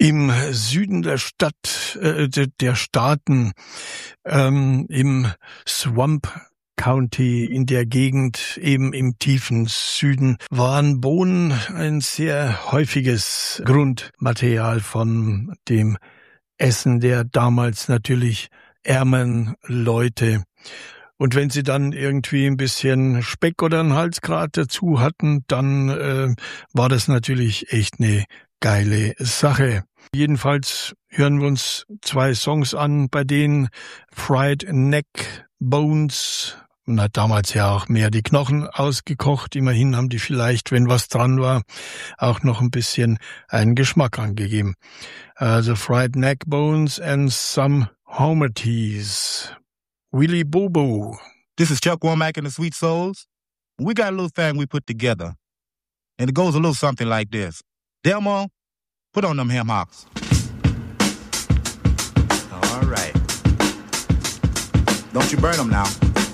Im Süden der der Staaten, im Swamp County, in der Gegend, eben im tiefen Süden, waren Bohnen ein sehr häufiges Grundmaterial von dem Essen der damals natürlich ärmeren Leute. Und wenn sie dann irgendwie ein bisschen Speck oder einen Halsgrat dazu hatten, dann war das natürlich echt eine geile Sache. Jedenfalls hören wir uns 2 Songs an, bei denen Fried Neck Bones, man hat damals ja auch mehr die Knochen ausgekocht, immerhin haben die vielleicht, wenn was dran war, auch noch ein bisschen einen Geschmack angegeben. Also Fried Neck Bones and some Homerties. Willy Bobo. This is Chuck Womack and the Sweet Souls. We got a little thing we put together, and it goes a little something like this. Delmo, put on them ham hocks. All right. Don't you burn them now.